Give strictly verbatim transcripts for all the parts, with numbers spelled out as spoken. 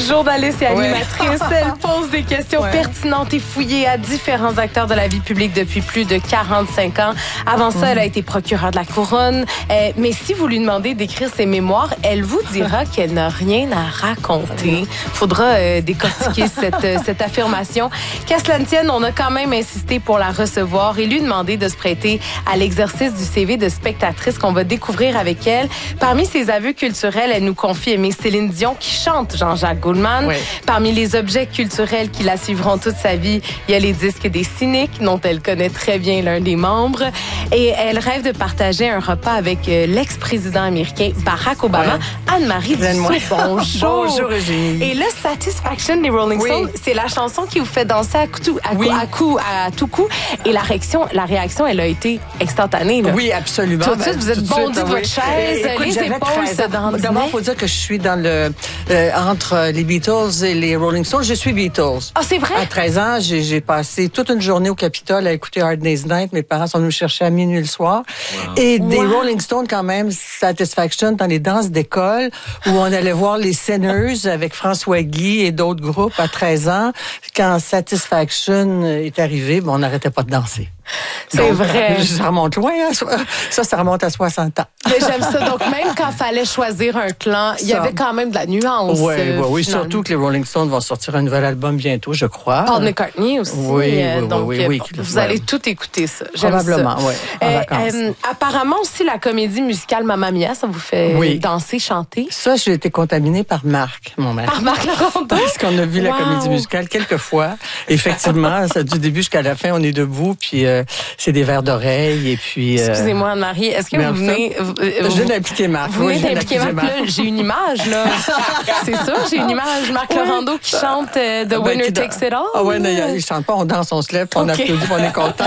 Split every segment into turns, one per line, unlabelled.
Journaliste et animatrice, ouais. Elle pose des questions ouais. pertinentes et fouillées à différents acteurs de la vie publique depuis plus de quarante-cinq ans. Avant ça, mmh. elle a été procureure de la Couronne. Euh, mais si vous lui demandez d'écrire ses mémoires, elle vous dira qu'elle n'a rien à raconter. Faudra euh, décortiquer cette, euh, cette affirmation. Qu'à cela ne tienne, on a quand même insisté pour la recevoir et lui demander de se prêter à l'exercice du C V de spectatrice qu'on va découvrir avec elle. Parmi ses aveux culturels, elle nous confie aimer Céline Dion qui chante Jean-Jacques Goldman. Oui. Parmi les objets culturels qui la suivront toute sa vie, il y a les disques des Cyniques, dont elle connaît très bien l'un des membres. Et elle rêve de partager un repas avec euh, l'ex-président américain Barack Obama. Ouais. Anne-Marie Dussault, bonjour.
Bonjour, Eugénie.
Et le Satisfaction des Rolling Stones, oui. c'est la chanson qui vous fait danser à, coup, à, oui. coup, à, coup, à tout coup. Et la réaction, la réaction, elle a été instantanée. Là.
Oui, absolument.
Tout de suite, vous êtes bondi de votre chaise,
Écoute,
les épaules se dandinaient.
D'abord, il faut dire que je suis dans le euh, entre les Beatles et les Rolling Stones. Je suis Beatles.
Ah, c'est vrai?
À treize ans, j'ai, j'ai passé toute une journée au Capitole à écouter Hard Day's Night. Mes parents sont venus me chercher à minuit le soir. Wow. Et des wow. Rolling Stones, quand même, Satisfaction, dans les danses d'école, où on allait voir les Sinners avec François Guy et d'autres groupes à treize ans. Quand Satisfaction est arrivé, bon, on n'arrêtait pas de danser.
C'est
donc,
vrai.
Ça remonte loin. Hein? Ça, ça remonte à soixante ans.
Mais j'aime ça. Donc, même quand il fallait choisir un clan, il y avait quand même de la nuance.
Oui,
euh,
oui, oui. Surtout que les Rolling Stones vont sortir un nouvel album bientôt, je crois.
Paul McCartney aussi.
Oui,
euh,
oui,
donc,
oui, oui,
bon,
oui.
Vous allez tout écouter ça. J'aime
Probablement,
ça.
oui.
Euh, euh, apparemment aussi, la comédie musicale Mamma Mia, ça vous fait oui. danser, chanter?
Ça, j'ai été contaminée par Marc, mon mari.
Par Marc Laurent?
Parce qu'on a vu
wow.
la comédie musicale quelques fois. Effectivement, ça, du début jusqu'à la fin, on est debout, puis euh, c'est des verres d'oreilles, et puis... Euh...
Excusez-moi, Anne-Marie, est-ce que vous venez...
Vous, je viens d'impliquer Marc.
Vous venez oui, d'impliquer Marc, là, j'ai une image, là. C'est ça, j'ai une image. Marc oui. Laurando qui chante euh, The ben, Winner Takes It All.
Ah ouais, non, il chante pas, on danse, on se lève, on okay. applaudit, on est content.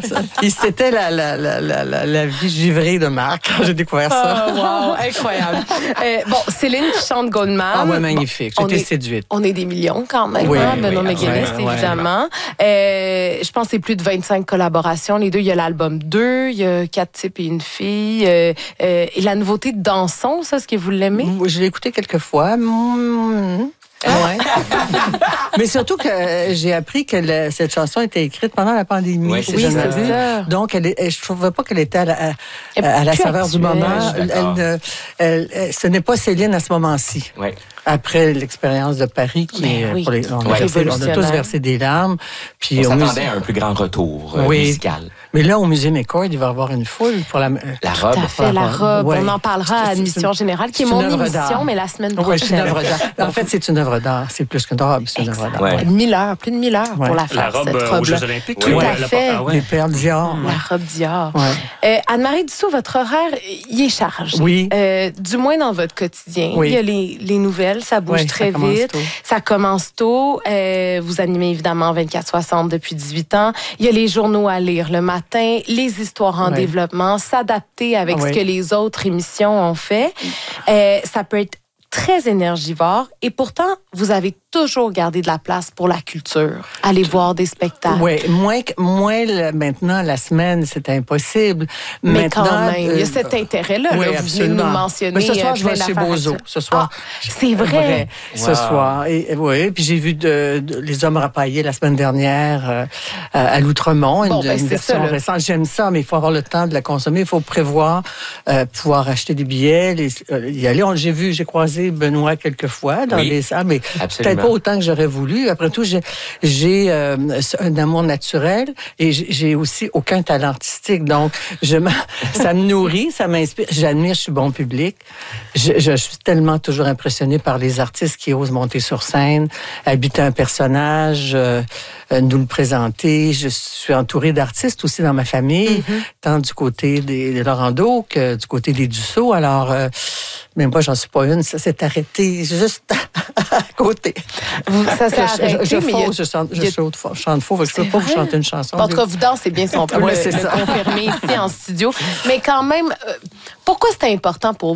C'était la, la, la, la, la, la vie givrée de Marc quand j'ai découvert ça.
Oh, wow, incroyable. euh, bon, Céline qui chante Goldman.
Ah ouais, magnifique,
bon,
j'étais séduite.
On est des millions quand même,
oui,
hein, Benoît
oui,
McGuinness,
ouais,
évidemment. Ouais. Euh, je pense que c'est plus de vingt-cinq collaborations. Les deux, il y a l'album deux, il y a Quatre types et une fille. Euh, euh, et la nouveauté de Danson, ça, est-ce que vous l'aimez?
Je l'ai écouté quelques fois. Mmh. Ouais. Mais surtout que j'ai appris que le, cette chanson était écrite pendant la pandémie.
Oui, c'est, oui, c'est vu. Ça.
Donc, elle est, je trouvais pas qu'elle était à la, à, à la saveur du moment. Elle, elle, elle, elle, ce n'est pas Céline à ce moment-ci.
Oui.
Après l'expérience de Paris, qui
Mais
est
oui.
pour les, on,
ouais,
a versé, on a tous versé des larmes. Puis
on s'attendait à un plus grand retour euh,
oui.
musical.
Mais là, au Musée McCord, il va y avoir une foule pour la...
La robe.
Tout à fait, la robe. Ouais. On en parlera à Admission Générale, qui est, est mon émission, d'art. Mais la semaine prochaine.
Oui, c'est une œuvre d'art. En fait, c'est une œuvre d'art. C'est plus qu'une robe, c'est une œuvre d'art.
Ouais. mille heures, plus de mille heures ouais. pour la faire,
la robe,
cette robe
aux Jeux Olympiques.
Tout
oui.
à
la,
fait.
La, ah ouais.
Les perles Dior.
La robe Dior.
Ouais.
Euh, Anne-Marie Dussault, votre horaire, il est chargé.
Oui.
Euh, du moins dans votre quotidien.
Oui.
Il y a les, les nouvelles, ça bouge
oui,
très
ça
vite.
Tôt.
Ça commence tôt. Euh, vous animez évidemment vingt-quatre soixante depuis dix-huit ans. Il y a les journaux à lire le matin, les histoires en oui. développement, s'adapter avec ah, ce oui. que les autres émissions ont fait. Euh, ça peut être très énergivore et pourtant, vous avez toujours gardé de la place pour la culture. Aller voir des spectacles.
Oui, moins, moins le, maintenant, la semaine, c'est impossible.
Mais
maintenant,
quand même,
euh,
il y a cet intérêt-là.
Oui,
là, vous venez nous mentionner.
Mais ce soir, je vais chez Bozo. Ce soir.
Ah, c'est vrai. vrai
wow. Ce soir. Et, oui, puis j'ai vu de, de, Les Hommes rapaillés la semaine dernière euh, à l'Outremont,
bon,
une,
ben,
une version
ça,
récente. J'aime ça, mais il faut avoir le temps de la consommer. Il faut prévoir, euh, pouvoir acheter des billets, les, euh, y aller. On, j'ai vu, j'ai croisé Benoît quelques fois dans oui, les salles, mais absolument. Peut-être pas autant que j'aurais voulu. Après tout, j'ai, j'ai euh, un amour naturel et j'ai aussi aucun talent artistique. Donc, je ça me nourrit, ça m'inspire. J'admire, je suis bon public. Je, je suis tellement toujours impressionnée par les artistes qui osent monter sur scène, habiter un personnage, euh, nous le présenter. Je suis entourée d'artistes aussi dans ma famille, mm-hmm. tant du côté des, des Laurando que du côté des Dussault. Alors, euh, même moi, j'en suis pas une. Ça s'est arrêté juste à côté.
Vous, ça s'est arrêté,
je, je, je
mais
faux, je chante, je chante, je chante faux, je peux pas vous chanter une chanson.
En tout cas, vous dansez bien, si on peut ouais, le, le confirmer ici en studio. Mais quand même, euh, pourquoi c'était important pour vous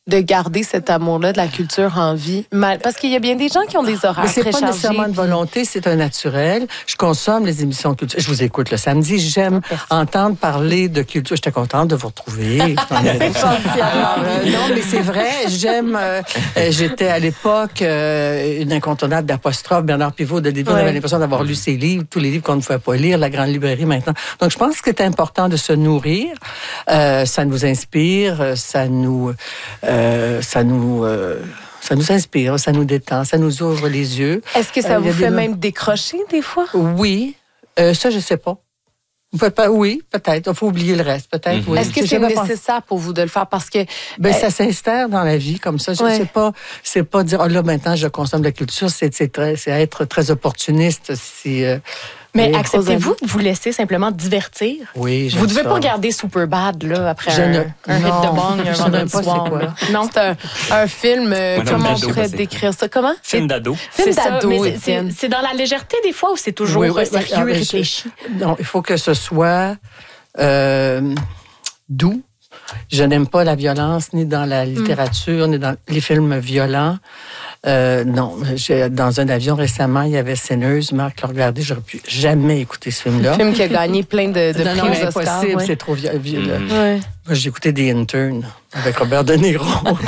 de garder cet amour-là de la culture en vie? Parce qu'il y a bien des gens qui ont des horaires très chargés.
Mais c'est pas nécessairement une volonté, c'est un naturel. Je consomme les émissions de culture. Je vous écoute le samedi. J'aime entendre parler de culture. J'étais contente de vous retrouver. Alors, euh, non, mais c'est vrai. J'aime... Euh, j'étais à l'époque euh, une incontournable d'Apostrophe, Bernard Pivot, de début. Ouais. On avait l'impression d'avoir lu ses livres, tous les livres qu'on ne pouvait pas lire, la grande librairie maintenant. Donc, je pense que c'est important de se nourrir. Euh, ça nous inspire, ça nous... Euh, ça nous... Euh, Ça nous inspire, ça nous détend, ça nous ouvre les yeux.
Est-ce que ça euh, vous fait des... même décrocher des fois?
Oui. Euh, ça, je ne sais pas. Pas, oui, peut-être. Il faut oublier le reste, peut-être. Mm-hmm. Oui.
Est-ce que c'est nécessaire pour vous de le faire? Parce que...
Ben, euh... ça s'instaure dans la vie comme ça. Je ouais. sais pas, c'est pas dire, oh là, maintenant, je consomme de la culture. C'est, c'est, très, c'est être très opportuniste. Si, euh,
Mais acceptez-vous de vous laisser simplement divertir?
Oui,
Vous ne devez pas regarder Superbad, là, après
je
un,
ne...
un hit de bang, un vendredi soir.
C'est quoi? Non, c'est un, un film, euh, comment on pourrait décrire ça? Comment?
Film d'ado.
Film d'ado, c'est, c'est, c'est dans la légèreté, des fois, ou c'est toujours oui, oui, sérieux oui, et réfléchi?
Je, non, il faut que ce soit euh, doux. Je n'aime pas la violence, ni dans la littérature, mm. ni dans les films violents. Euh, non, j'ai, dans un avion récemment, il y avait Sinners. Marc l'a regardé, j'aurais pu jamais écouter ce film-là.
Un film qui a gagné plein de, de
non,
prix
non,
Oscar.
C'est impossible, ouais. C'est trop violent. Mm. Ouais. Moi, j'ai écouté The Intern avec Robert De Niro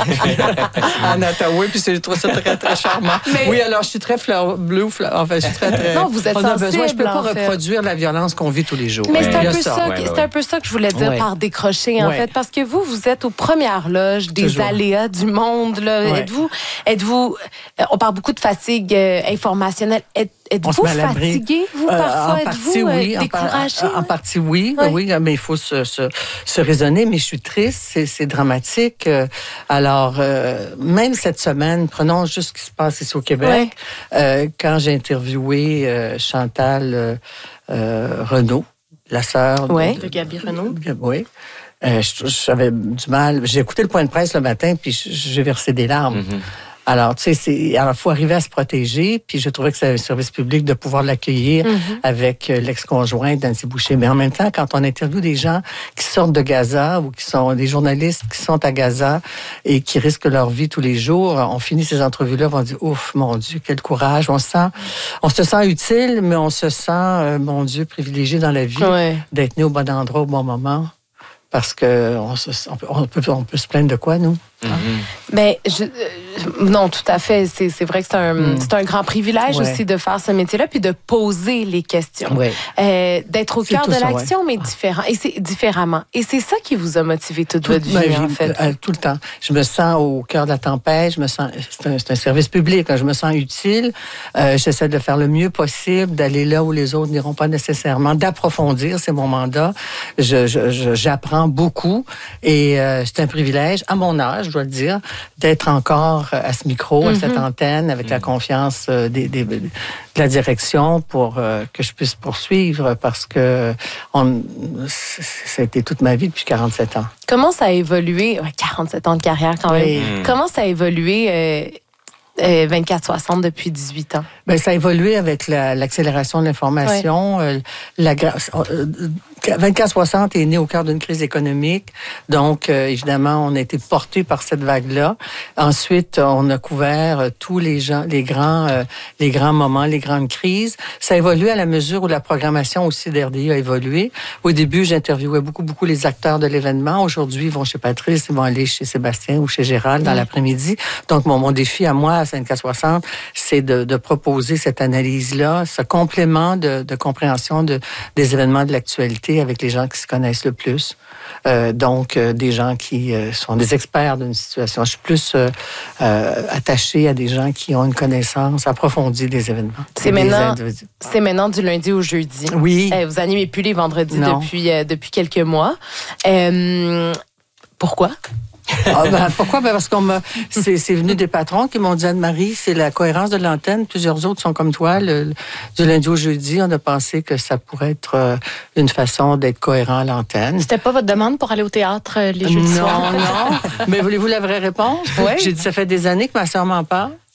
en Ottawa, puis j'ai trouvé ça très, très charmant. Mais... Oui, alors, je suis très fleur bleue, fleur, enfin, je suis très, très...
Non, vous êtes on a sensible,
besoin, je peux pas
fait.
reproduire la violence qu'on vit tous les jours.
Mais
ouais.
c'est, un peu, ça, ça, ouais, c'est ouais. un peu ça que je voulais dire ouais. par décrocher, en ouais. fait, parce que vous, vous êtes aux premières loges des Toujours. aléas du monde, là. Ouais. Êtes-vous, êtes-vous, on parle beaucoup de fatigue euh, informationnelle. Êtes, êtes-vous fatigué, vous,
euh,
parfois?
En
êtes-vous
oui,
euh, découragé?
En, par, en partie, oui, ouais. oui, mais il faut se, se, se raisonner, mais je suis triste, c'est, c'est dramatique. Alors, euh, même cette semaine, prenons juste ce qui se passe ici au Québec, ouais. euh, quand j'ai interviewé euh, Chantal euh, euh, Renaud, la sœur
ouais.
de,
de Gaby Renaud.
Oui. Euh, j'avais du mal. J'ai écouté le point de presse le matin, puis j'ai versé des larmes. Mm-hmm. Alors, tu sais, c'est, alors, faut arriver à se protéger, puis je trouvais que c'est un service public de pouvoir l'accueillir mm-hmm. avec l'ex-conjointe Nancy Boucher. Mais en même temps, quand on interviewe des gens qui sortent de Gaza ou qui sont des journalistes qui sont à Gaza et qui risquent leur vie tous les jours, on finit ces entrevues-là, on dit, ouf, mon Dieu, quel courage. On sent, on se sent utile, mais on se sent, euh, mon Dieu, privilégié dans la vie ouais. d'être né au bon endroit au bon moment. Parce que on, se, on, peut, on, peut, on peut se plaindre de quoi, nous?
Mm-hmm. Mais je, euh, non, tout à fait. C'est, c'est vrai que c'est un, mm. c'est un grand privilège ouais. aussi de faire ce métier-là, puis de poser les questions, ouais. euh, d'être au c'est cœur de ça, l'action, ouais. mais différent, et c'est différemment. Et c'est ça qui vous a motivé toute tout, votre vie, vie, en fait.
Euh, tout le temps. Je me sens au cœur de la tempête. Je me sens. C'est un, c'est un service public. Là, je me sens utile. Euh, j'essaie de faire le mieux possible, d'aller là où les autres n'iront pas nécessairement, d'approfondir. C'est mon mandat. Je, je, je, j'apprends beaucoup, et euh, c'est un privilège à mon âge, je dois le dire, d'être encore à ce micro, mm-hmm. à cette antenne, avec mm-hmm. la confiance des, des, de la direction pour euh, que je puisse poursuivre, parce que on, ça a été toute ma vie depuis quarante-sept ans.
Comment ça a évolué? Ouais, quarante-sept ans de carrière quand même. Oui. Comment ça a évolué euh, euh, vingt-quatre soixante depuis dix-huit ans?
Bien, ça a évolué avec la, l'accélération de l'information. Ouais. Euh, la, euh, vingt-quatre soixante est né au cœur d'une crise économique. Donc, euh, évidemment, on a été porté par cette vague-là. Ensuite, on a couvert euh, tous les gens, les grands, euh, les grands moments, les grandes crises. Ça a évolué à la mesure où la programmation aussi d'R D I a évolué. Au début, j'interviewais beaucoup, beaucoup les acteurs de l'événement. Aujourd'hui, ils vont chez Patrice, ils vont aller chez Sébastien ou chez Gérald dans mmh. l'après-midi. Donc, mon, mon défi à moi, à vingt-quatre soixante, c'est de, de proposer cette analyse-là, ce complément de, de compréhension de, des événements de l'actualité avec les gens qui se connaissent le plus. Euh, donc, euh, des gens qui euh, sont des experts d'une situation. Je suis plus euh, euh, attachée à des gens qui ont une connaissance approfondie des événements.
C'est maintenant, c'est maintenant du lundi au jeudi.
Oui.
Euh, vous animez plus les vendredis depuis, euh, depuis quelques mois. Euh, pourquoi?
Ah ben, pourquoi? Ben parce qu'on m'a, c'est, c'est venu des patrons qui m'ont dit, Anne-Marie, c'est la cohérence de l'antenne. Plusieurs autres sont comme toi. Le, du lundi au jeudi, on a pensé que ça pourrait être euh, une façon d'être cohérent à l'antenne.
C'était pas votre demande pour aller au théâtre euh, les jeudis
non,
soirs?
Non, non. Mais voulez-vous la vraie réponse?
Oui.
J'ai dit, ça fait des années que ma sœur m'en parle.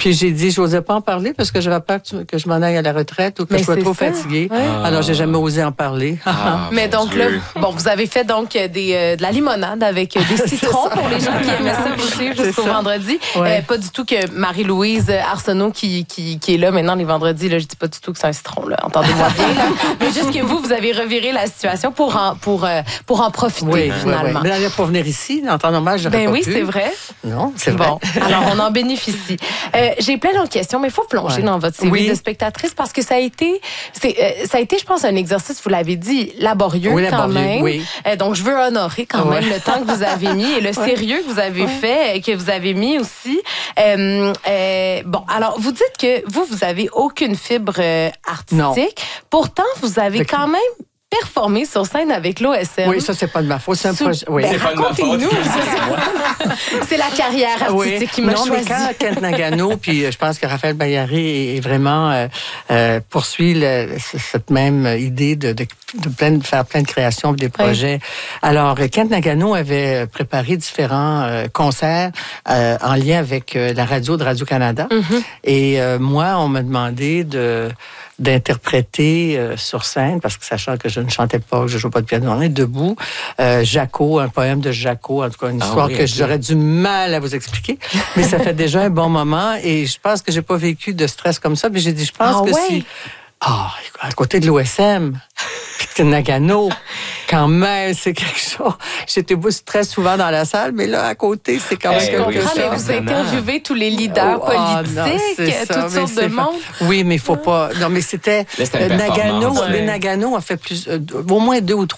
Puis j'ai dit, je n'osais pas en parler parce que j'avais peur que, tu, que je m'en aille à la retraite ou que
mais
je sois trop
ça.
fatiguée.
Ouais.
Ah. Alors, j'ai jamais osé en parler.
Ah,
mais donc
Dieu.
là, bon, vous avez fait donc des, euh, de la limonade avec des citrons pour les gens qui aimaient ça aussi jusqu'au vendredi. Ouais. Euh, pas du tout que Marie-Louise Arsenault qui, qui, qui est là maintenant les vendredis, là, je dis pas du tout que c'est un citron, là. Entendez-moi bien, là. Mais juste que vous, vous avez reviré la situation pour en, pour, euh, pour en profiter,
oui,
finalement.
Oui, oui. Mais pour venir ici, en temps normal, j'aurais
ben
pas
oui,
pu.
c'est vrai.
Non, c'est vrai.
Bon, alors on en bénéficie. Euh, j'ai plein d'autres questions, mais il faut plonger ouais. dans votre C V oui. de spectatrice parce que ça a été, c'est, euh, ça a été, je pense, un exercice, vous l'avez dit, laborieux
oui,
quand
laborieux,
même.
Oui.
Euh, donc, je veux honorer quand ouais. même le temps que vous avez mis et le ouais. sérieux que vous avez ouais. fait, et que vous avez mis aussi. Euh, euh, bon, alors, vous dites que vous, vous avez aucune fibre euh, artistique.
Non.
Pourtant, vous avez quand même performé sur scène avec l'O S M.
Oui, ça, c'est pas de ma faute. C'est un
Sous...
projet. Oui.
Ben, racontez-nous. C'est la carrière artistique oui. qui m'a
non,
choisi.
Mais quand Kent Nagano, puis je pense que Raphaël Bayaré est vraiment euh, euh, poursuit le, cette même idée de, de, de, plein, de faire plein de créations, des projets. Oui. Alors, Kent Nagano avait préparé différents euh, concerts euh, en lien avec euh, la radio de Radio-Canada. Mm-hmm. Et euh, moi, on m'a demandé de d'interpréter euh, sur scène, parce que sachant que je ne chantais pas, que je ne jouais pas de piano, on est debout, euh, Jaco, un poème de Jaco, en tout cas une histoire ah oui, que okay. j'aurais du mal à vous expliquer, mais ça fait déjà un bon moment et je pense que j'ai pas vécu de stress comme ça, mais j'ai dit, je pense
ah
que
ouais.
si... Ah, oh, à côté de l'O S M, puis Nagano, quand même, c'est quelque chose. J'étais très souvent dans la salle, mais là, à côté, c'est quand même
hey,
quelque
oui,
chose.
Mais vous interviewez tous les leaders oh, politiques, oh, non, ça, toutes sortes de monde.
Oui, mais il faut pas... Non, mais c'était...
Là,
euh, Nagano, ouais. Nagano a fait plus, euh, au moins deux ou trois